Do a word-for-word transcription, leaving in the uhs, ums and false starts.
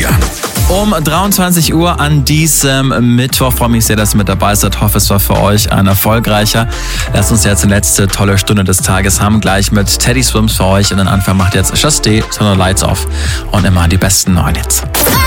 Florian. Um dreiundzwanzig Uhr an diesem Mittwoch. Freue mich sehr, dass ihr mit dabei seid. Hoffe, es war für euch ein erfolgreicher. Lasst uns jetzt die letzte tolle Stunde des Tages haben. Gleich mit Teddy Swims für euch. Und den Anfang macht jetzt Just Stay, sondern Lights Off. Und immer die besten neuen Hits.